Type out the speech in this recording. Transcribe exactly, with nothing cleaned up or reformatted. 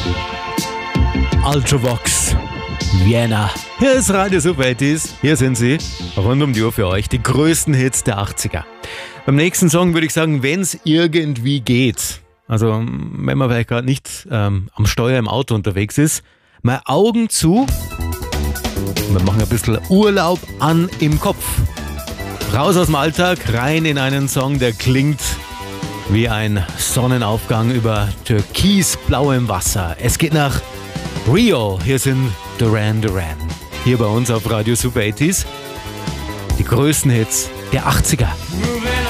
Ultravox, Vienna. Hier ist Radio Super achtzig. Hier sind sie, rund um die Uhr für euch, die größten Hits der achtziger. Beim nächsten Song würde ich sagen, wenn es irgendwie geht, also wenn man vielleicht gerade nicht ähm, am Steuer im Auto unterwegs ist, mal Augen zu, wir machen ein bisschen Urlaub an im Kopf. Raus aus dem Alltag, rein in einen Song, der klingt wie ein Sonnenaufgang über türkisblauem Wasser. Es geht nach Rio. Hier sind Duran Duran. Hier bei uns auf Radio Super achtzig. Die größten Hits der achtziger.